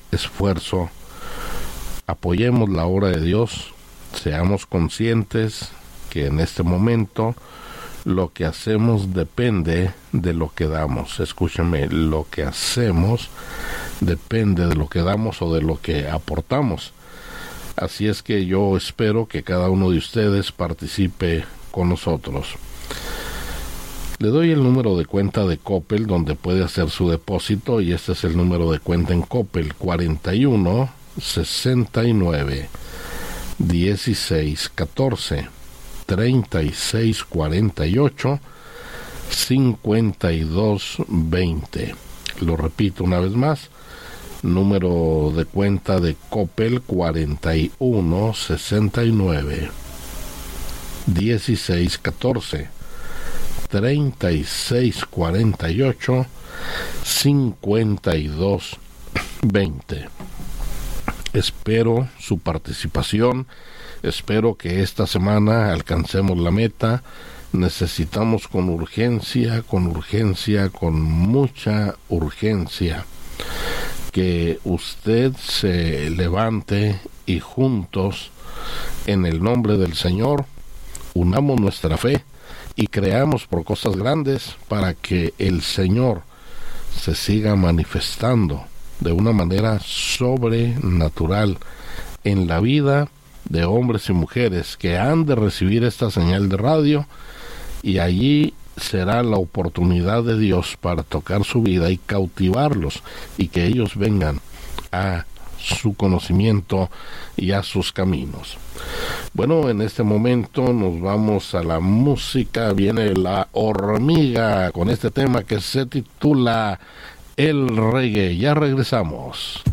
esfuerzo. Apoyemos la obra de Dios, seamos conscientes que en este momento lo que hacemos depende de lo que damos. Escúchame, lo que hacemos depende de lo que damos o de lo que aportamos. Así es que yo espero que cada uno de ustedes participe con nosotros. Le doy el número de cuenta de Coppel donde puede hacer su depósito, y este es el número de cuenta en Coppel: 41 69 16 14 36 48 52 20. Lo repito una vez más: número de cuenta de Coppel 41 69 16 14 36 48 52 20. Espero su participación. Espero que esta semana alcancemos la meta. Necesitamos con urgencia, con mucha urgencia, que usted se levante y juntos, en el nombre del Señor, unamos nuestra fe y creamos por cosas grandes para que el Señor se siga manifestando de una manera sobrenatural en la vida de hombres y mujeres que han de recibir esta señal de radio, y allí será la oportunidad de Dios para tocar su vida y cautivarlos, y que ellos vengan a su conocimiento y a sus caminos. Bueno, en este momento nos vamos a la música. Viene La Hormiga con este tema que se titula El Reggae. Ya regresamos.